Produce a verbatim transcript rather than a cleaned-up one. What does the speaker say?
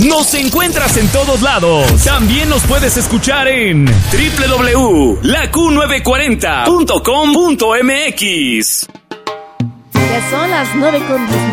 Nos encuentras en todos lados. También nos puedes escuchar en doble u doble u doble u punto la q novecientos cuarenta punto com punto m x. Ya son las nueve con dieciséis.